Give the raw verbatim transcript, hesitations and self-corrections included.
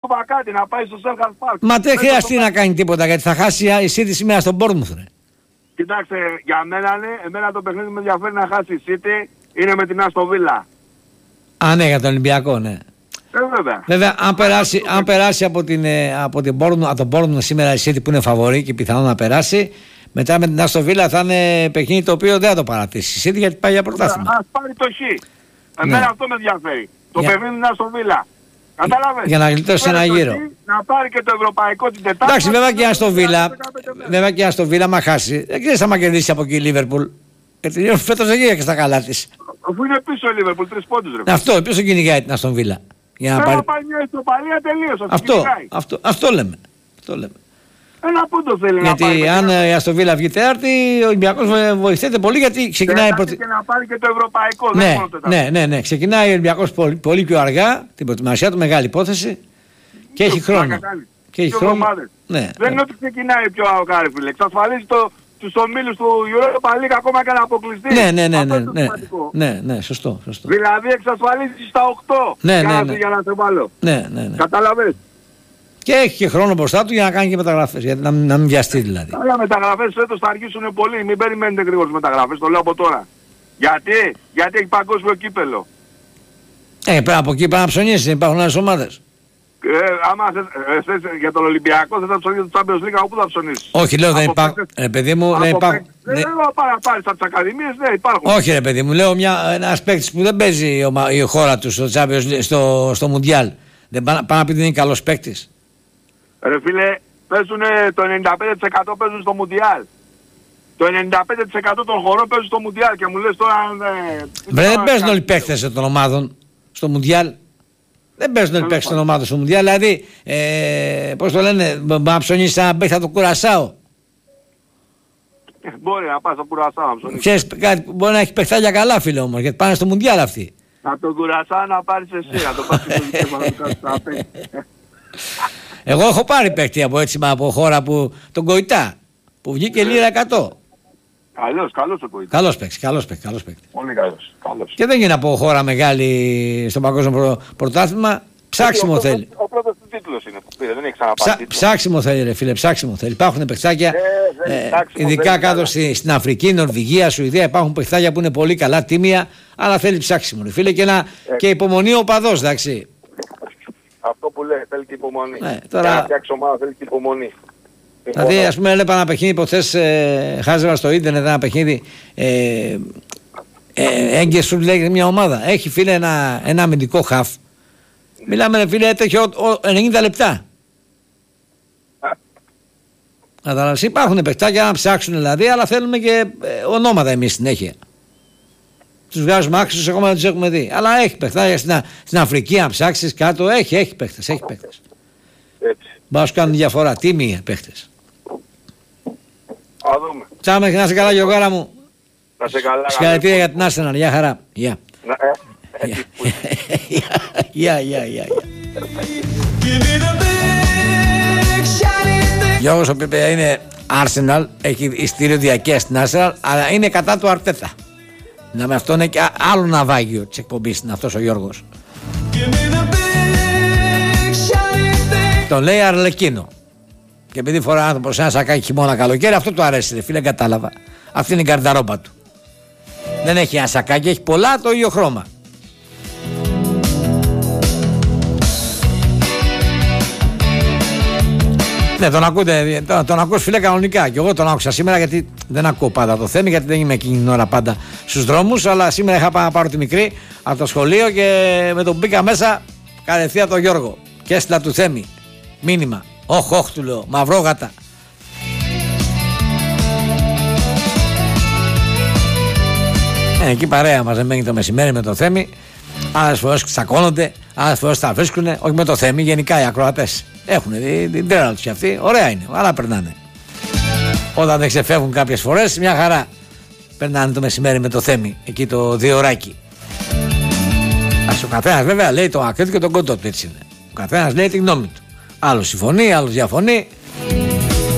Κούπα κάτι, να πάει στο Selhurst Park. Μα δεν χρειαστεί να κάνει τίποτα γιατί θα χάσει η City σήμερα στον Bournemouth. Κοιτάξτε, για μένα, ναι, εμένα το παιχνίδι με ενδιαφέρει να χάσει η City, είναι με την Aston Villa. Α, ναι, για τον Ολυμπιακό, ναι. Ε, βέβαια. Βέβαια, αν περάσει, αν περάσει από, την, από, την Bournemouth, από τον Bournemouth σήμερα η City που είναι φαβορή και πιθανόν να περάσει, μετά με την Aston Villa θα είναι παιχνίδι το οποίο δεν θα το παρατήσει η City γιατί πάει για πρωτάθλημα. Ας πάρει το χ. Εμένα ναι. Αυτό με ενδιαφέρει. Το για... παιχνίδι είναι Aston Villa. Κατάλαβες. Για να γλιτώσει ένα γύρο. Να πάρει και το ευρωπαϊκό την Τετάρτη. Εντάξει, βέβαια και η Aston Villa, βέβαια και η Aston Villa μα χάσει. Δεν ξέρεις αν κερδίσει από εκεί η Liverpool. Γιατί φέτος δεν γίνει και στα καλά της. Αφού είναι πίσω η Liverpool, τρεις πόντους ρε. Αυτό, ποιος το κυνηγάει την Aston Villa. Για να πάρει... πάρει μια ιστοπαλία τελείως. Αυτό, αυτό, αυτό λέμε. Αυτό λέμε. Ένα πόντο θέλει γιατί να πάρει. Γιατί αν η Aston Villa βγει τέταρτη, ο Ολυμπιακός βοηθείται πολύ γιατί ξεκινάει... Πρώτη... Και να πάρει και το ευρωπαϊκό. Ναι, ναι, ναι, ναι. Ξεκινάει ο Ολυμπιακός πολύ, πολύ πιο αργά, την προετοιμασία του, μεγάλη υπόθεση και έχει χρόνο. Και έχει χρόνο. Ναι, δεν είναι ότι ξεκινάει πιο αργά, φίλε. Εξασφαλίζει το... τους ομίλους του Europa League ακόμα και να αποκλειστεί. Ναι, ναι, ναι, ναι, ναι, ναι, ναι, σωστό, σωστό. Δηλαδή εξασφαλίζει στα οκτώ ναι, για, ναι, να, ναι. για να σε βάλω. Ναι, ναι, ναι. Κατάλαβες. Και έχει και χρόνο μπροστά του για να κάνει και μεταγραφές, για να, να μην βιαστεί δηλαδή. Αλλά μεταγραφές φέτος θα αργήσουν πολύ, μην περιμένετε γρήγορες μεταγραφές, το λέω από τώρα. Γιατί, γιατί έχει παγκόσμιο κύπελο. Ε, πρέπει από εκεί πρέπει να ψωνίσει, υπάρχουν άλλες ομάδες. Ε, άμα θες, ε, θες, για τον Ολυμπιακό δεν θα ψωνίσει το Champions League, όπου θα ψωνίσεις. Όχι, λέω δεν υπάρχουν. Ρε παιδί μου, δεν υπάρχουν. Δεν λέω πάρα πάρεις από τις ακαδημίες, δεν υπάρχουν. Όχι ρε παιδί μου, λέω μια, ένας παίκτης που δεν παίζει η, η χώρα του στο Champions League, στο, στο Μουντιάλ. Δεν πάνε να πει ότι είναι καλός παίκτης. Ρε φίλε, παίζουν το ενενήντα πέντε τοις εκατό παίζουν στο Μουντιάλ. Το ενενήντα πέντε τοις εκατό των χωρών παίζουν στο Μουντιάλ και μου λες τώρα... Ε, Βρε, δεν παίζουν όλοι οι παίκτες των ομάδων στο Μουντιάλ. Δεν παίζουν όλοι οι παίκτες των ομάδων στο Μουντιάλ. Δηλαδή, ε, πώς το λένε, να ψωνίσεις ένα παίκτη από το Κουρασάο. Ε, μπορεί να πας στο Κουρασάο να ψωνίσεις. Ξέρεις, κάτι, μπορεί να έχει παιχτάκια καλά φίλε όμως, γιατί πάνε στο Μουντιάλ αυτοί. Να τον Κουρασάο να πάρεις εσύ, να το πάρεις στο δικαίωμα να το κάνεις. Εγώ έχω πάρει παίκτη από έτσι από χώρα που τον Κοϊτά που βγήκε λίρα εκατό. Καλός, καλός ο Κοϊτά. Καλός παίκτη, καλός παίκτη, καλός παίκτη. Πολύ καλός, καλός. Και δεν είναι από χώρα μεγάλη στο παγκόσμιο προ, πρωτάθλημα. Ψάξιμο ο, θέλει. Ο, ο πρώτος του τίτλος είναι που πήρε, δεν έχει ξαναπάρει τίτλο. Ψάξιμο θέλει ρε φίλε, ψάξιμο θέλει. Υπάρχουν παιχτάκια, ε, ε, ειδικά κάτω στη, στην Αφρική, Νορβηγία, Σουηδία, υπάρχουν παιχτάκια που είναι πολύ καλά, τίμια, αλλά θέλει ψάξιμο ρε φίλε και, να, ε. και υπομονή ο παδός, εντάξει. Αυτό που λέει, θέλει και υπομονή. Ναι, τώρα... Για να φτιάξει ομάδα θέλει και υπομονή. Δηλαδή ας πούμε έλεπα ένα παιχνίδι προχθές, ε, χάζευα στο ίντερνετ ένα παιχνίδι, ε, ε, έγκαιες σου λέγεται μια ομάδα, έχει φίλε ένα, ένα αμυντικό χαφ. Μιλάμε ρε φίλε, έτρεχε ενενήντα λεπτά. Καταλάβεις, υπάρχουν παιχτάκια να ψάξουν δηλαδή, αλλά θέλουμε και ε, ονόματα εμείς συνέχεια. Τους βγάζουμε άξιους, ακόμα δεν τους έχουμε δει. Αλλά έχει παιχτάκια στην, στην Αφρική, να ψάξεις κάτω, έχει, έχει παίχτες, έχει παίχτες. Μπα σου κάνουν διαφορά, τίμοι παίχτες. Α δούμε. Τσάμε, να είσαι καλά Γιωργάρα μου. Να σε καλά. Συγχαρητήρια για την Arsenal, γεια χαρά. Γεια. Γεια, γεια, γεια. Γιώργος ο οποίος είναι Arsenal, έχει ειστήριο διαρκείας στην Arsenal, αλλά είναι κατά του Αρτέτα. Να με αυτό είναι και άλλο ναυάγιο της εκπομπής είναι αυτός ο Γιώργος. Τον λέει Αρλεκίνο. Και επειδή φορά άνθρωπος ένα σακάκι χειμώνα καλοκαίρι, αυτό του αρέσει ρε φίλε, κατάλαβα. Αυτή είναι η καρδαρόμπα του. Δεν έχει ένα σακάκι, έχει πολλά το ίδιο χρώμα. Ναι, τον ακούτε, τον, τον ακούς φίλε κανονικά. Και εγώ τον άκουσα σήμερα γιατί δεν ακούω πάντα το θέμα, γιατί δεν είμαι εκείνη την ώρα πάντα στους δρόμους. Αλλά σήμερα είχα πάει να πάρω τη μικρή από το σχολείο και με τον μπήκα μέσα κατευθείαν τον Γιώργο. Και έστειλα του Θέμη μήνυμα. Όχι, όχι, του λέω, μαυρόγατα. Ε, εκεί παρέα μαζεμένη το μεσημέρι με το Θέμη. Άλλες φορές τσακώνονται, άλλες φορές τα βρίσκουν. Όχι με το Θέμη, γενικά οι ακροατές. Έχουν την τρέλα τους κι αυτοί, ωραία είναι, αλλά περνάνε. Όταν δεν ξεφεύγουν κάποιες φορές, μια χαρά περνάνε το μεσημέρι με το Θέμη, εκεί το διωράκι. Ας ο καθένας βέβαια λέει το ακρίτο και τον κοντό του, έτσι είναι. Ο καθένας λέει τη γνώμη του. Άλλος συμφωνεί, άλλος διαφωνεί.